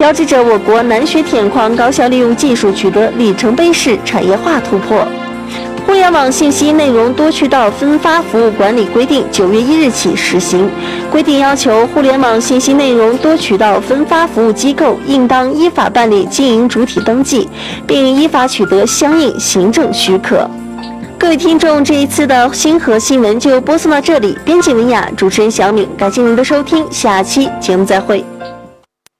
标志着我国南水铁矿高效利用技术取得里程碑式产业化突破。互联网信息内容多渠道分发服务管理规定9月1日起实行，规定要求互联网信息内容多渠道分发服务机构应当依法办理经营主体登记，并依法取得相应行政许可。各位听众，这一次的星河新闻就播送到这里，编辑文雅，主持人小敏，感谢您的收听，下期节目再会。